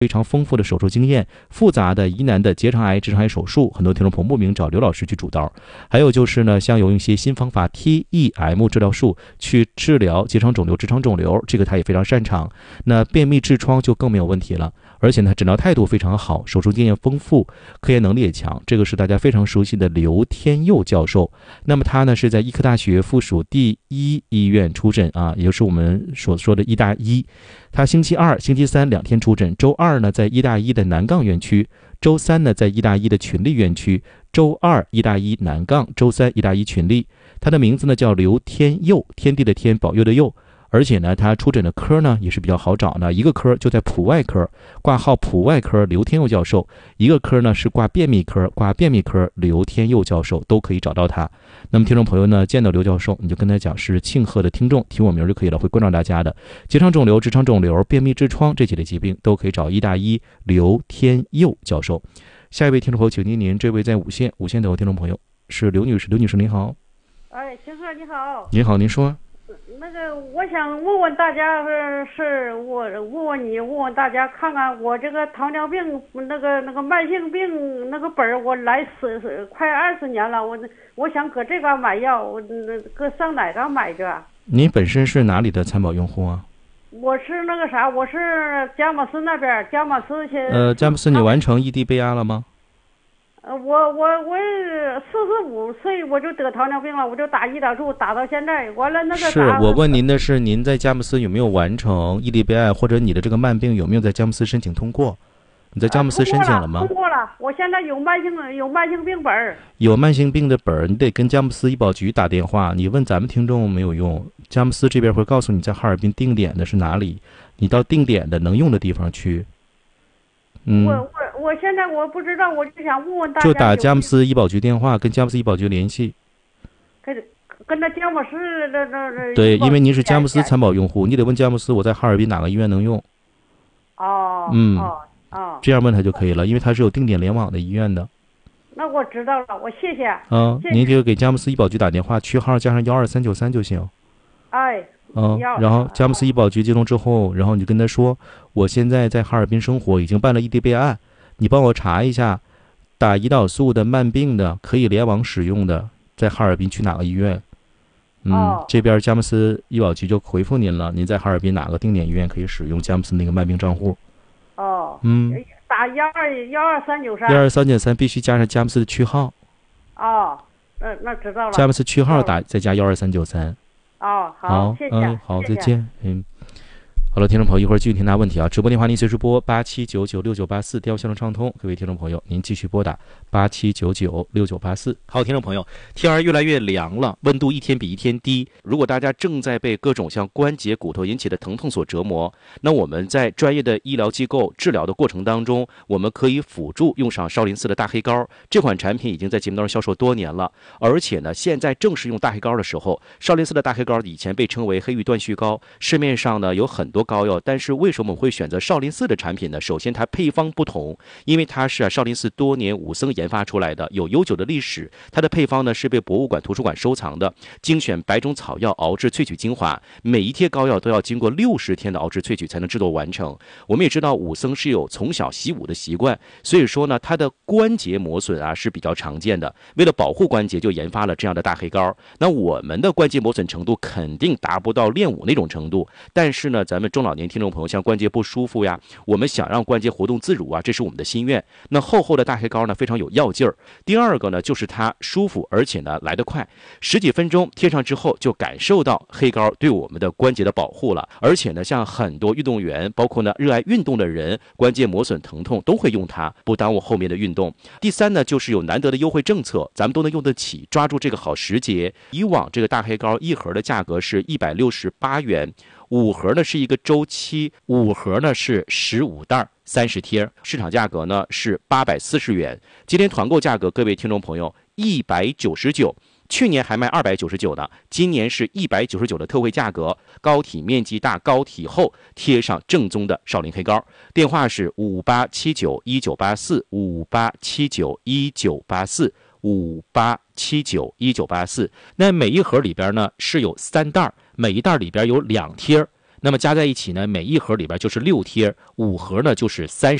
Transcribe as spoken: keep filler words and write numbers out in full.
非常丰富的手术经验，复杂的疑难的结肠癌、直肠癌手术，很多听众朋友慕名找刘老师去主刀。还有就是呢，像有一些新方法 T E M 治疗术去治疗结肠肿瘤、直肠肿瘤，这个他也非常擅长。那便秘痔疮就更没有问题了，而且呢，诊疗态度非常好，手术经验丰富，科研能力也强。这个是大家非常熟悉的刘天佑教授。那么他呢是在医科大学附属第一医院出诊啊，也就是我们所说的医大一。他星期二、星期三两天出诊，周二呢在医大一的南杠院区，周三呢在医大一的群力院区，周二医大一南杠，周三医大一群力。他的名字呢叫刘天佑，天地的天，保佑的佑。而且呢，他出诊的科呢也是比较好找呢，一个科就在普外科，挂号普外科刘天佑教授；一个科呢是挂便秘科，挂便秘科刘天佑教授，都可以找到他。那么听众朋友呢，见到刘教授，你就跟他讲是庆贺的听众，提我名就可以了，会关照大家的。结肠肿瘤、直肠肿瘤、便秘痔疮这几类疾病都可以找医大一刘天佑教授。下一位听众朋友，请您，您这位在五线，五线的听众朋友是刘女士，刘女士您好。 哎，秦哥你好。 您好，您说。 那个，我想问问大家，是是我问问你，问问大家，看看我这个糖尿病那个那个慢性病那个本儿，我来十十快二十年了，我我想搁这嘎买药，我那搁上哪嘎买去？ 您本身是哪里的参保用户啊？ 我是那个啥，我是佳木斯那边，佳木斯去。 呃，佳木斯，你完成异地备案了吗？ 呃，我我我四十五岁我就得糖尿病了，我就打胰岛素打到现在，完了那个是我问您的是，您在佳木斯有没有完成异地备案，或者你的这个慢病有没有在佳木斯申请通过？你在佳木斯申请了吗？ 通过了，通过了，我现在有慢性有慢性病本儿。 有慢性病的本儿，你得跟佳木斯医保局打电话。你问咱们听众没有用，佳木斯这边会告诉你在哈尔滨定点的是哪里，你到定点的能用的地方去。嗯， 我我我现在我不知道，我就想问问大家， 就打佳木斯医保局电话，跟佳木斯医保局联系。 跟跟那佳木斯的那那。 对，因为您是佳木斯参保用户，你得问佳木斯，我在哈尔滨哪个医院能用？ 哦， 嗯， 哦哦， 这样问他就可以了，因为他是有定点联网的医院的。 那我知道了，我谢谢。 嗯， 谢谢您就给佳木斯医保局打电话，区号加上幺二三九三就行。 哎。 嗯，然后佳木斯医保局接通之后，然后你跟他说，我现在在哈尔滨生活，已经办了异地备案，你帮我查一下，打胰岛素的慢病的可以联网使用的，在哈尔滨去哪个医院？嗯， 哦、 这边佳木斯医保局就回复您了，您在哈尔滨哪个定点医院可以使用佳木斯那个慢病账户？ 哦， 嗯， 打幺二幺二三九三， 幺二三九三必须加上佳木斯的区号。 哦，那那知道了。 佳木斯区号打再加幺二三九三。 哦，好， 好， 谢谢， 嗯，好， 谢谢再见，嗯。好了，听众朋友，一会儿继续听大家问题啊！直播电话您随时拨八七九九六九八四，电话线路畅通。各位听众朋友，您继续拨打八七九九六九八四。好，听众朋友，天儿越来越凉了，温度一天比一天低。如果大家正在被各种像关节、骨头引起的疼痛所折磨，那我们在专业的医疗机构治疗的过程当中，我们可以辅助用上少林寺的大黑膏。这款产品已经在节目当中销售多年了，而且呢，现在正是用大黑膏的时候。少林寺的大黑膏以前被称为黑玉断续膏，市面上呢有很多膏药，但是为什么我们会选择少林寺的产品呢？首先它配方不同，因为它是、啊、少林寺多年武僧研发出来的，有悠久的历史。它的配方呢是被博物馆图书馆收藏的，精选百种草药熬制萃取精华，每一贴膏药都要经过六十天的熬制萃取才能制作完成。我们也知道武僧是有从小习武的习惯，所以说呢它的关节磨损啊是比较常见的，为了保护关节就研发了这样的大黑膏。那我们的关节磨损程度肯定达不到练武那种程度，但是呢咱们中老年听众朋友像关节不舒服呀，我们想让关节活动自如啊，这是我们的心愿。那厚厚的大黑膏呢非常有药劲儿。第二个呢就是它舒服，而且呢来得快，十几分钟贴上之后就感受到黑膏对我们的关节的保护了。而且呢像很多运动员，包括呢热爱运动的人，关节磨损疼痛都会用它，不耽误后面的运动。第三呢就是有难得的优惠政策，咱们都能用得起，抓住这个好时节。以往这个大黑膏一盒的价格是一百六十八元，五盒呢是一个周期，五盒呢是十五袋三十贴，市场价格呢是八百四十元。今天团购价格，各位听众朋友一百九十九，去年还卖二百九十九呢，今年是一百九十九的特惠价格。膏体面积大，膏体厚，贴上正宗的少林黑膏。电话是五八七九一九八四，五八七九一九八四。五八七九一九八四，那每一盒里边呢是有三袋，每一袋里边有两贴， 那么加在一起呢，每一盒里边就是六贴，五盒呢就是三十。